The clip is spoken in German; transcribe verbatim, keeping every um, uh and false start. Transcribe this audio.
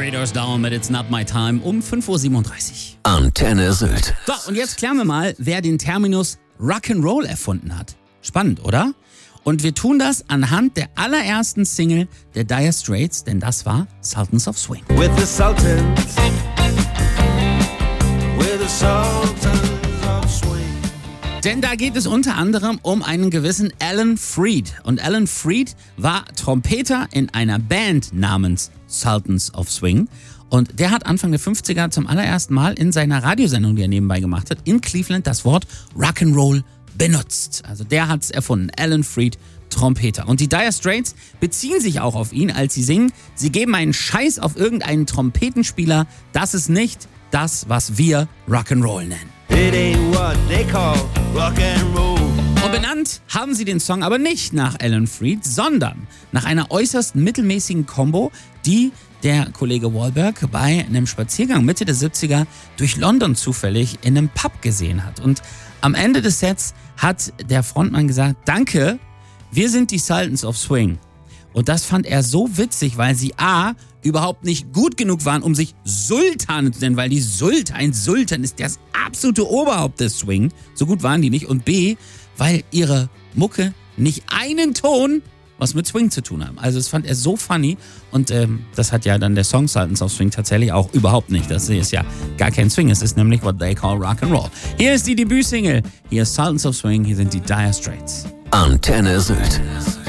Three Doors Down mit It's Not My Time um fünf Uhr siebenunddreißig. Antenne Sylt. So, und jetzt klären wir mal, wer den Terminus Rock'n'Roll erfunden hat. Spannend, oder? Und wir tun das anhand der allerersten Single der Dire Straits, denn das war Sultans of Swing. With the Sultans, with the Sultans of Swing. Denn da geht es unter anderem um einen gewissen Alan Freed. Und Alan Freed war Trompeter in einer Band namens Sultans of Swing. Und der hat Anfang der fünfziger zum allerersten Mal in seiner Radiosendung, die er nebenbei gemacht hat, in Cleveland das Wort Rock'n'Roll benutzt. Also der hat's erfunden. Alan Freed, Trompeter. Und die Dire Straits beziehen sich auch auf ihn, als sie singen, sie geben einen Scheiß auf irgendeinen Trompetenspieler. Das ist nicht das, was wir Rock'n'Roll nennen. It ain't what they call rock'n'roll. Und benannt haben sie den Song aber nicht nach Alan Freed, sondern nach einer äußerst mittelmäßigen Combo, die der Kollege Wahlberg bei einem Spaziergang Mitte der siebziger durch London zufällig in einem Pub gesehen hat. Und am Ende des Sets hat der Frontmann gesagt, danke, wir sind die Sultans of Swing. Und das fand er so witzig, weil sie A, überhaupt nicht gut genug waren, um sich Sultane zu nennen, weil die Sultan, ein Sultan ist das absolute Oberhaupt des Swing. So gut waren die nicht. Und B, weil ihre Mucke nicht einen Ton was mit Swing zu tun haben. Also das fand er so funny und ähm, das hat ja dann der Song Sultans of Swing tatsächlich auch überhaupt nicht. Das ist ja gar kein Swing, es ist nämlich what they call Rock'n'Roll. Hier ist die Debütsingle, hier ist Sultans of Swing, hier sind die Dire Straits. Antenne Sylt.